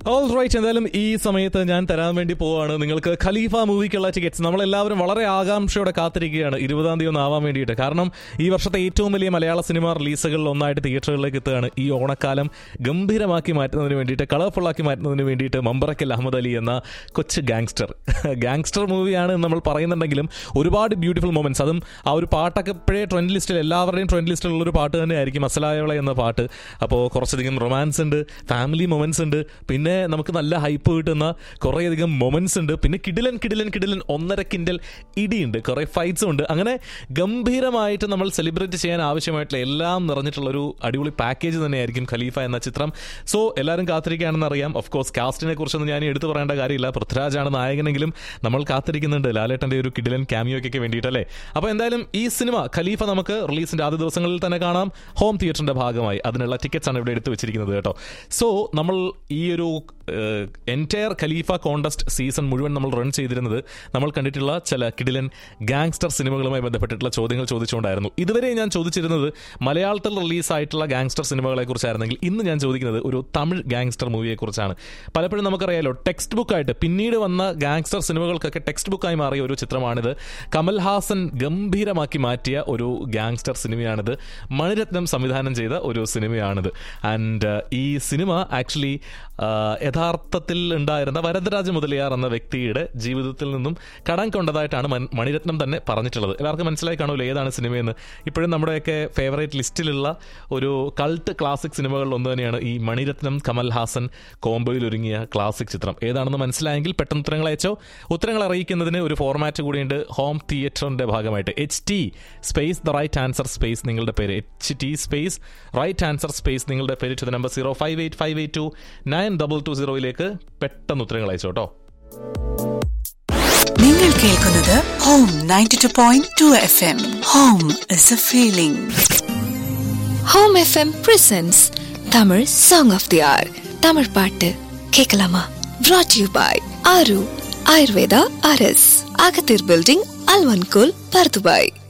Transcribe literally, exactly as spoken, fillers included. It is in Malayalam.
ഓൾ റൈറ്റ്, എന്തായാലും ഈ സമയത്ത് ഞാൻ തരാൻ വേണ്ടി പോവാണ് നിങ്ങൾക്ക് ഖലീഫ മൂവിക്കുള്ള ടിക്കറ്റ്സ്. നമ്മളെല്ലാവരും വളരെ ആകാംക്ഷയോടെ കാത്തിരിക്കുകയാണ് ഇരുപതാം തീയതി ഒന്ന് ആവാൻ വേണ്ടിയിട്ട്. കാരണം ഈ വർഷത്തെ ഏറ്റവും വലിയ മലയാള സിനിമ റിലീസുകളിൽ ഒന്നായിട്ട് തിയേറ്ററുകളിലേക്ക് എത്തുകയാണ്. ഈ ഓണക്കാലം ഗംഭീരമാക്കി മാറ്റുന്നതിന് വേണ്ടിയിട്ട്, കളർഫുള്ളാക്കി മാറ്റുന്നതിന് വേണ്ടിയിട്ട് മമ്പറക്കൽ അഹമ്മദ് അലി എന്ന കൊച്ചു ഗാങ്സ്റ്റർ ഗാങ്സ്റ്റർ മൂവിയാണ് നമ്മൾ പറയുന്നുണ്ടെങ്കിലും ഒരുപാട് ബ്യൂട്ടിഫുൾ മൊമെന്റ്സ്, അതും ആ ഒരു പാട്ടൊക്കെ ഇപ്പോഴേ ട്രെൻഡ് ലിസ്റ്റിൽ, എല്ലാവരുടെയും ട്രെൻഡ് ലിസ്റ്റിലുള്ളൊരു പാട്ട് തന്നെയായിരിക്കും അസലായവള എന്ന പാട്ട്. അപ്പോൾ കുറച്ചധികം റൊമാൻസ് ഉണ്ട്, ഫാമിലി മൊമെന്റ്സ് ഉണ്ട്, പിന്നെ നമുക്ക് നല്ല ഹൈപ്പ് കിട്ടുന്ന കുറേയധികം മൊമെന്റ്സ് ഉണ്ട്, പിന്നെ കിടിലൻ കിടിലൻ കിടിലൻ ഒന്നര കിൻഡൽ ഇടിയുണ്ട്, കുറേ ഫൈറ്റ്സും ഉണ്ട്. അങ്ങനെ ഗംഭീരമായിട്ട് നമ്മൾ സെലിബ്രേറ്റ് ചെയ്യാൻ ആവശ്യമായിട്ടുള്ള എല്ലാം നിറഞ്ഞിട്ടുള്ള ഒരു അടിപൊളി പാക്കേജ് തന്നെയായിരിക്കും ഖലീഫ എന്ന ചിത്രം. സോ എല്ലാവരും കാത്തിരിക്കുകയാണെന്ന് അറിയാം. ഓഫ് കോഴ്സ് കാസ്റ്റിനെ കുറിച്ചൊന്നും ഞാൻ എടുത്തു പറയേണ്ട കാര്യമില്ല, പൃഥ്വിരാജാണ് നായകനെങ്കിലും നമ്മൾ കാത്തിരിക്കുന്നുണ്ട് ലാലേട്ടൻ്റെ ഒരു കിടിലൻ ക്യാമിയോയ്ക്കൊക്കെ വേണ്ടിയിട്ടല്ലേ. അപ്പോൾ എന്തായാലും ഈ സിനിമ ഖലീഫ നമുക്ക് റിലീസിൻ്റെ ആദ്യ ദിവസങ്ങളിൽ തന്നെ കാണാം, ഹോം തിയേറ്ററിൻ്റെ ഭാഗമായി. അതിനുള്ള ടിക്കറ്റ്സ് ആണ് ഇവിടെ എടുത്ത് വെച്ചിരിക്കുന്നത് കേട്ടോ. സോ നമ്മൾ ഈ ഒരു എൻറ്റയർ ഖലീഫ കോണ്ടസ്റ്റ് സീസൺ മുഴുവൻ നമ്മൾ റൺ ചെയ്തിരുന്നത് നമ്മൾ കണ്ടിട്ടുള്ള ചില കിടിലൻ ഗാങ്സ്റ്റർ സിനിമകളുമായി ബന്ധപ്പെട്ടിട്ടുള്ള ചോദ്യങ്ങൾ ചോദിച്ചുകൊണ്ടായിരുന്നു. ഇതുവരെ ഞാൻ ചോദിച്ചിരുന്നത് മലയാളത്തിൽ റിലീസായിട്ടുള്ള ഗാങ്സ്റ്റർ സിനിമകളെ കുറിച്ചായിരുന്നെങ്കിൽ ഇന്ന് ഞാൻ ചോദിക്കുന്നത് ഒരു തമിഴ് ഗാങ്സ്റ്റർ മൂവിയെക്കുറിച്ചാണ്. പലപ്പോഴും നമുക്കറിയാലോ ടെക്സ്റ്റ് ബുക്കായിട്ട് പിന്നീട് വന്ന ഗാങ്സ്റ്റർ സിനിമകൾക്കൊക്കെ ടെക്സ്റ്റ് ബുക്കായി മാറിയ ഒരു ചിത്രമാണിത്. കമൽഹാസൻ ഗംഭീരമാക്കി മാറ്റിയ ഒരു ഗാങ്സ്റ്റർ സിനിമയാണിത്. മണിരത്നം സംവിധാനം ചെയ്ത ഒരു സിനിമയാണിത്. ആൻഡ് ഈ സിനിമ ആക്ച്വലി യഥാർത്ഥത്തിൽ ഉണ്ടായിരുന്ന വരദരാജ മുതലിയാർ എന്ന വ്യക്തിയുടെ ജീവിതത്തിൽ നിന്നും കടം കൊണ്ടതായിട്ടാണ് മണിരത്നം തന്നെ പറഞ്ഞിട്ടുള്ളത്. എല്ലാവർക്കും മനസ്സിലായി കാണുമല്ലോ ഏതാണ് സിനിമയെന്ന്. ഇപ്പോഴും നമ്മുടെയൊക്കെ ഫേവറേറ്റ് ലിസ്റ്റിലുള്ള ഒരു കൾട്ട് ക്ലാസിക് സിനിമകളിൽ ഒന്ന് തന്നെയാണ് ഈ മണിരത്നം കമൽഹാസൻ കോംബോയിൽ ഒരുങ്ങിയ ക്ലാസിക് ചിത്രം. ഏതാണെന്ന് മനസ്സിലായെങ്കിൽ പെട്ടെന്ന് ഉത്തരങ്ങൾ അയച്ചോ. ഉത്തരങ്ങൾ അറിയിക്കുന്നതിന് ഒരു ഫോർമാറ്റ് കൂടിയുണ്ട് ഹോം തിയേറ്ററിന്റെ ഭാഗമായിട്ട്. H T space the right answer space നിങ്ങളുടെ പേര്, H T space right answer space നിങ്ങളുടെ പേര് to the number zero five eight five eight to nine double two സീറോയിലേക്ക് പെട്ടെന്ന് ഉത്തരങ്ങൾ അയച്ചോട്ടോ. നിങ്ങൾ കേൾക്കുന്നത് home ninety two point two F M. Home is A feeling. Home FM presents Tamil song of they are. Tamil பாட்டு கேட்கலாமா? brought you by ஆரு ஆயுர்வேதா ஆர்எஸ், அகத்தீர் பில்டிங், அல்வன்கோல், பர்துபாய்.